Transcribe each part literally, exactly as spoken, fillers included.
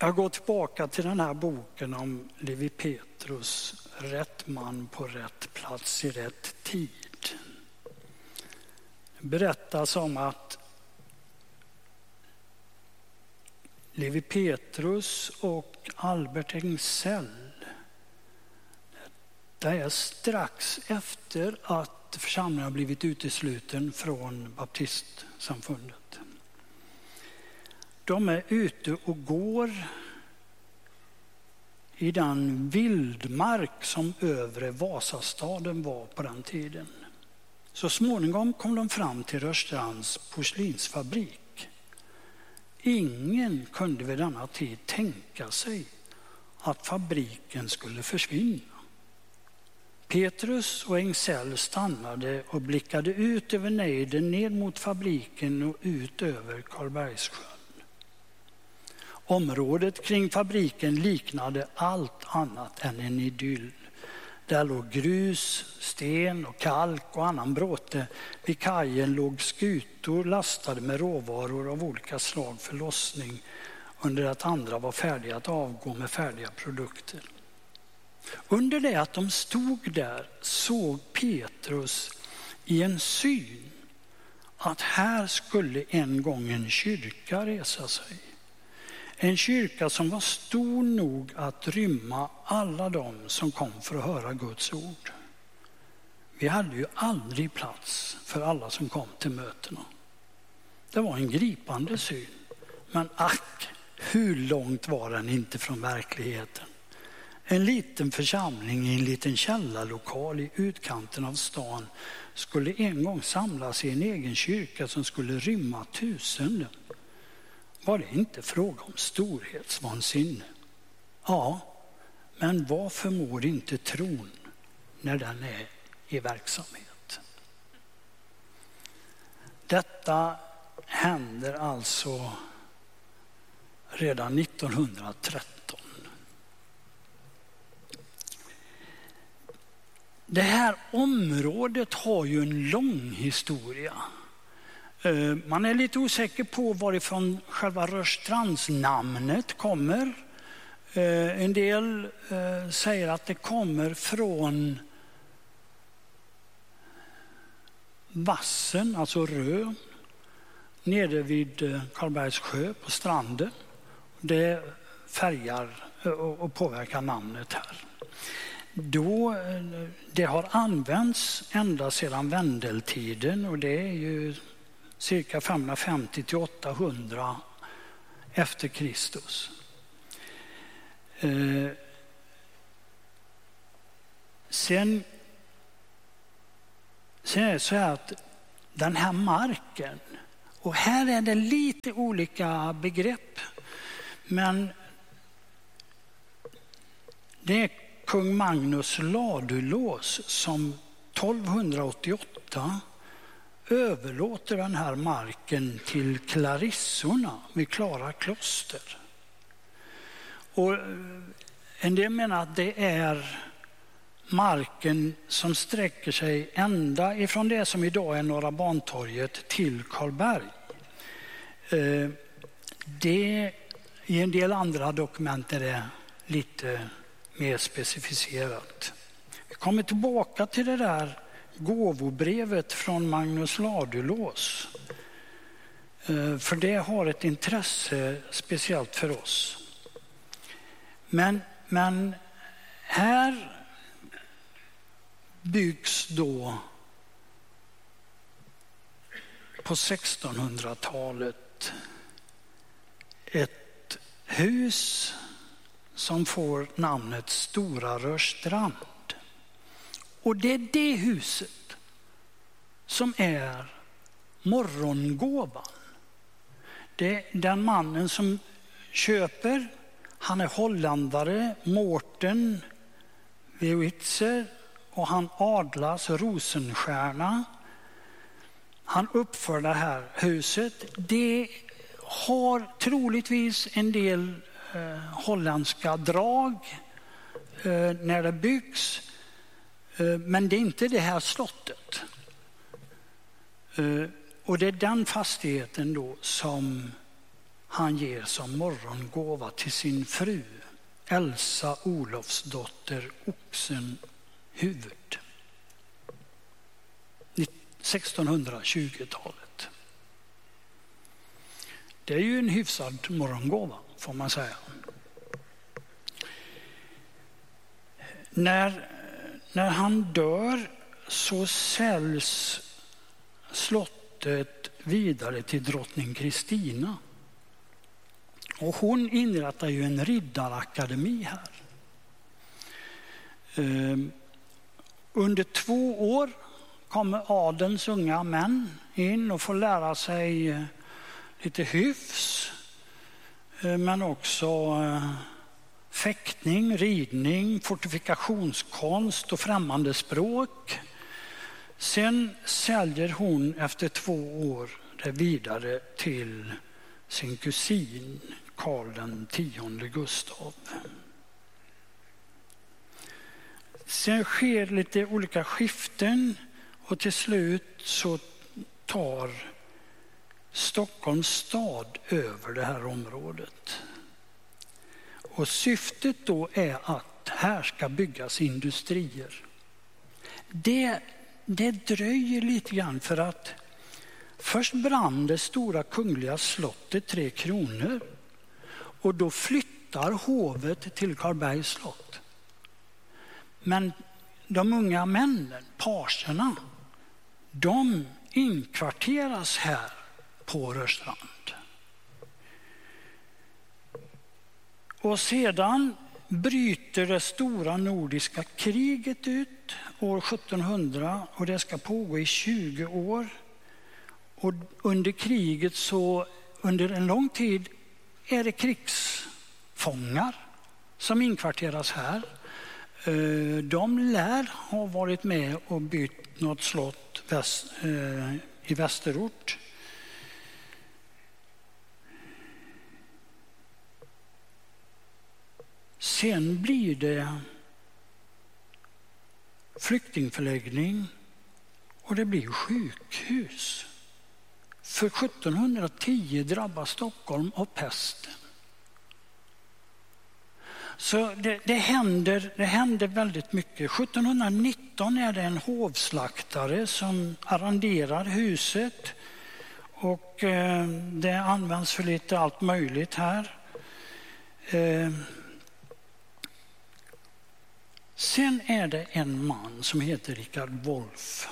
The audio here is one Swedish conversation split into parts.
Jag går tillbaka till den här boken om Levi Petrus, rätt man på rätt plats i rätt tid. Det berättas om att Levi Petrus och Albert Engsell, det är strax efter att församlingen har blivit utesluten från baptistsamfundet. De är ute och går i den vildmark som övre Vasastaden var på den tiden. Så småningom kom de fram till Rörstrands porslinsfabrik. Ingen kunde vid denna tid tänka sig att fabriken skulle försvinna. Petrus och Engsell stannade och blickade ut över nejden ned mot fabriken och ut över Karlbergssjön. Området kring fabriken liknade allt annat än en idyll. Där låg grus, sten och kalk och annan bråte. Vid kajen låg skutor lastade med råvaror av olika slag för lossning, under att andra var färdiga att avgå med färdiga produkter. Under det att de stod där såg Petrus i en syn att här skulle en gång en kyrka resa sig. En kyrka som var stor nog att rymma alla de som kom för att höra Guds ord. Vi hade ju aldrig plats för alla som kom till mötena. Det var en gripande syn. Men ack, hur långt var den inte från verkligheten? En liten församling i en liten källarlokal i utkanten av stan skulle en gång samlas i en egen kyrka som skulle rymma tusenden. Var det inte fråga om storhetsvansinne? Ja, men vad förmår inte tron när den är i verksamhet? Detta händer alltså redan nittonhundratretton. Det här området har ju en lång historia. Man är lite osäker på varifrån själva Rörstrandsnamnet kommer. En del säger att det kommer från vassen, alltså Rön, nere vid Karlbergssjö på stranden. Det färgar och påverkar namnet här. Då, det har använts ända sedan Vendeltiden, och det är ju cirka femhundrafemtio till åttahundra efter Kristus. Eh, sen, sen är det så här att den här marken, och här är det lite olika begrepp, men det är kung Magnus Ladulås som tolvhundraåttioåtta överlåter den här marken till klarissorna vid Klara kloster. Och en del menar att det är marken som sträcker sig ända ifrån det som idag är Norra Bantorget till Karlberg. Det, i en del andra dokument är det lite mer specificerat. Vi kommer tillbaka till det där gåvobrevet från Magnus Ladulås. För det har ett intresse speciellt för oss. Men, men här byggs då på sextonhundratalet ett hus som får namnet Stora Rörstrand. Och det är det huset som är morgongåvan. Det är den mannen som köper, han är holländare, Mårten Witzer, och han adlas Rosenstjärna. Han uppför det här huset. Det har troligtvis en del eh, holländska drag eh, när det byggs. Men det är inte det här slottet. Och det är den fastigheten då som han ger som morgongåva till sin fru Elsa Olofsdotter Oxenhuvud. sextonhundratjugotalet. Det är ju en hyfsad morgongåva får man säga. När, när han dör så säljs slottet vidare till drottning Kristina. Och hon inrättar ju en riddarakademi här. Under två år kommer adelns unga män in och får lära sig lite hyfs, men också fäktning, ridning, fortifikationskonst och främmande språk. Sen säljer hon efter två år det vidare till sin kusin Karl den tionde Gustav. Sen sker lite olika skiften och till slut så tar Stockholms stad över det här området. Och syftet då är att här ska byggas industrier. Det, det dröjer lite grann för att först brann det stora kungliga slottet Tre Kronor och då flyttar hovet till Karlbergs slott. Men de unga männen, parserna, de inkvarteras här på Rörstrand. Och sedan bryter det stora nordiska kriget ut år sjuttonhundra och det ska pågå i tjugo år. Och under kriget så under en lång tid är det krigsfångar som inkvarteras här. De lär ha varit med och byggt något slott väst, eh, i Västerort. Sen blir det flyktingförläggning och det blir sjukhus. För sjuttonhundratio drabbas Stockholm av pesten. Så det, det, händer, det händer väldigt mycket. sjuttonhundranitton är det en hovslaktare som arrenderar huset och eh, det används för lite allt möjligt här. Eh, sen är det en man som heter Richard Wolff.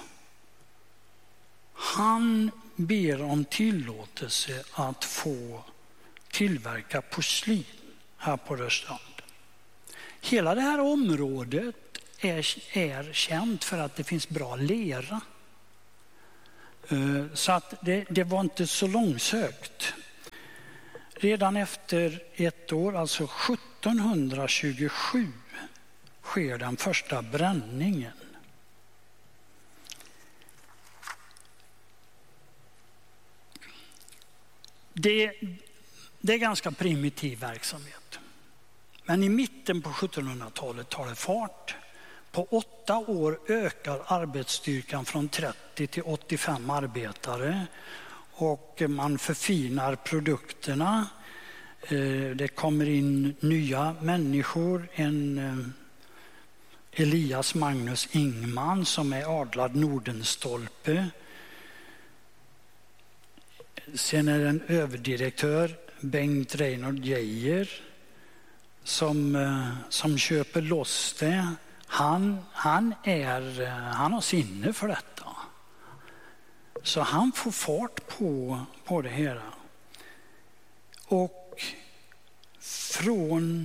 Han ber om tillåtelse att få tillverka porslin här på Rörstrand. Hela det här området är, är känt för att det finns bra lera. Så att det, det var inte så långsökt. Redan efter ett år, alltså sjuttonhundratjugosju, sker den första bränningen. Det, det är ganska primitiv verksamhet. Men i mitten på sjuttonhundratalet tar det fart. På åtta år ökar arbetsstyrkan från trettio till åttiofem arbetare. Och man förfinar produkterna. Det kommer in nya människor. En Elias Magnus Ingman som är adlad Nordenstolpe. Sen är det en överdirektör, Bengt Reinhold Geijer, som, som köper loss det. Han, han, är, han har sinne för detta. Så han får fart på, på det hela. Och från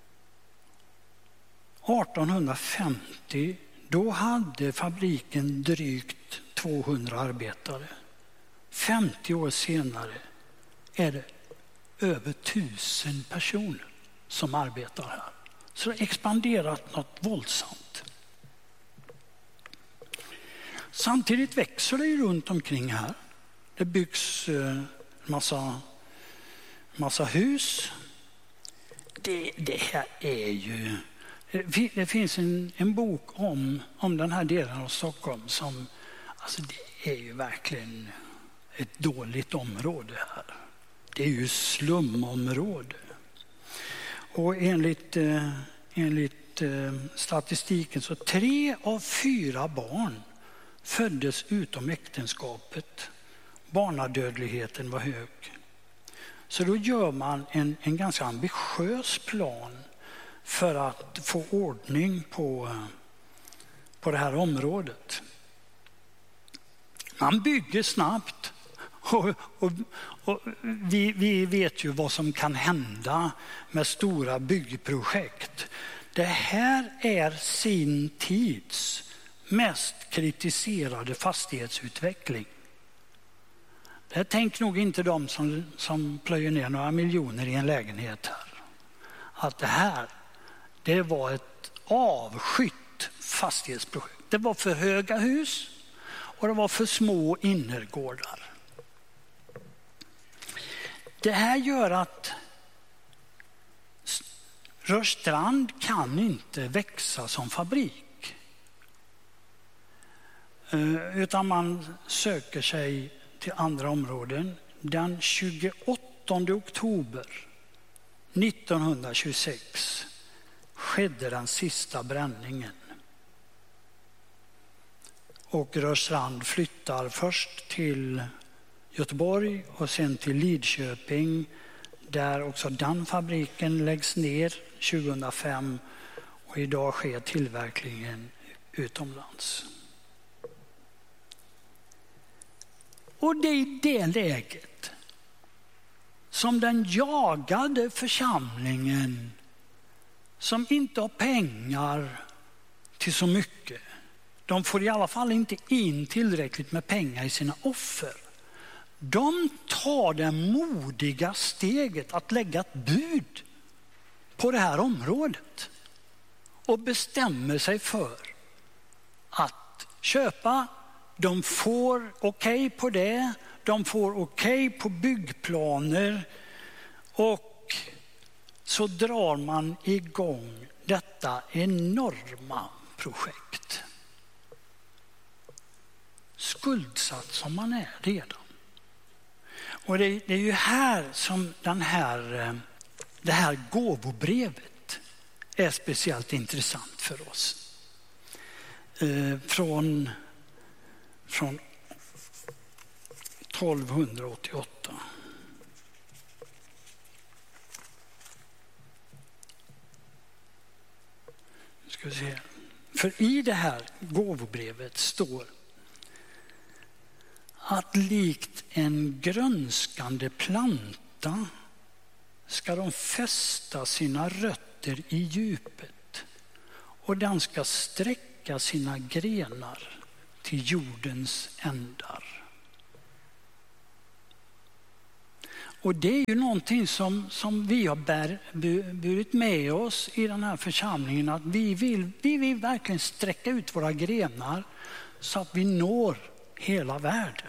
artonhundrafemtio då hade fabriken drygt tvåhundra arbetare. femtio år senare är det över tusen personer som arbetar här. Så det har expanderat något våldsamt. Samtidigt växer det ju runt omkring här. Det byggs en massa, massa hus. Det, det här är ju... Det finns en, en bok om, om den här delen av Stockholm som... Alltså det är ju verkligen ett dåligt område här. det är ju slumområde. Och enligt, eh, enligt eh, statistiken så tre av fyra barn föddes utom äktenskapet. Barnadödligheten var hög. Så då gör man en, en ganska ambitiös plan för att få ordning på, på det här området. Man bygger snabbt och, och, och vi, vi vet ju vad som kan hända med stora byggprojekt. Det här är sin tids mest kritiserade fastighetsutveckling. Det tänk nog inte de som, som plöjer ner några miljoner i en lägenhet här. Att det här, det var ett avskytt fastighetsprojekt. Det var för höga hus och det var för små innergårdar. Det här gör att Rörstrand kan inte växa som fabrik. Utan man söker sig till andra områden. Den tjugoåttonde oktober nittonhundratjugosex skedde den sista bränningen. Och Rörstrand flyttar först till Göteborg och sen till Lidköping, där också den fabriken läggs ner tjugohundrafem och idag sker tillverkningen utomlands. Och det är i det läget som den jagade församlingen, som inte har pengar till så mycket, de får i alla fall inte in tillräckligt med pengar i sina offer. De tar det modiga steget att lägga ett bud på det här området och bestämmer sig för att köpa. De får okej på det, de får okej på byggplaner och så drar man igång detta enorma projekt. Skuldsatt som man är redan. Och det, det är ju här som den här, det här gåvobrevet är speciellt intressant för oss. Eh, från, från tolvhundraåttioåtta. Nu ska vi se. För i det här gåvobrevet står att likt en grönskande planta ska de fästa sina rötter i djupet och den ska sträcka sina grenar till jordens ändar. Och det är ju någonting som, som vi har bär, burit med oss i den här församlingen, att vi vill, vi vill verkligen sträcka ut våra grenar så att vi når hela världen.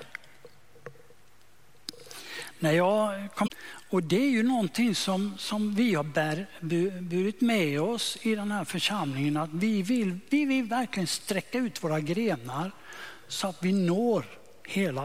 När jag kom, och det är ju någonting som, som vi har bär, burit med oss i den här församlingen, att vi vill, vi vill verkligen sträcka ut våra grenar så att vi når hela